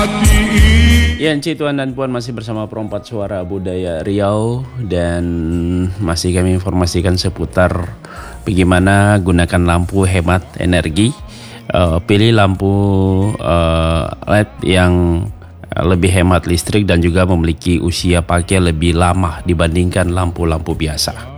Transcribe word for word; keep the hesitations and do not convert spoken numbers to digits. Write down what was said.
Ya, Encik, Tuan dan Puan, masih bersama Perompat Suara Budaya Riau, dan masih kami informasikan seputar bagaimana gunakan lampu hemat energi. Uh, pilih lampu uh, L E D yang lebih hemat listrik dan juga memiliki usia pakai lebih lama dibandingkan lampu-lampu biasa.